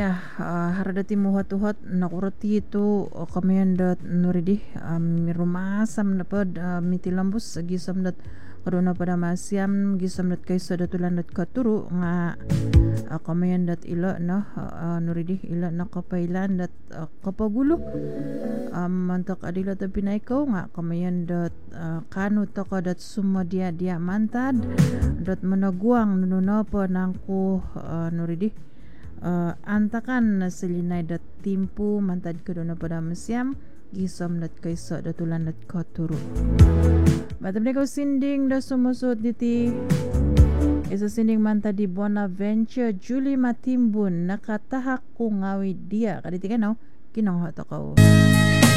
ya haradati muhat-uhat nakurati itu kamayan nuridi rumasam napad mitilambus gisam dat karuna pada masyam gisam dat kaysa datulan dat katuru nga kamayan dat ila na nuridi ila na kapailan dat kapagulo mantak adila ta pinaikaw nga kamayan dat kanu taka dat sumadia dia mantad dat managuang nununa pa nangko nuridi antakan na silinay dat timpu mantad ka doon na pada masyam gisom dat kaysa datulan dat katuro batam ko sinding da sumusot diti isa sinding mantad di Bonaventure Julie Matimbun nakatahak ko ngawid dia kaditi ka no kinanghat ako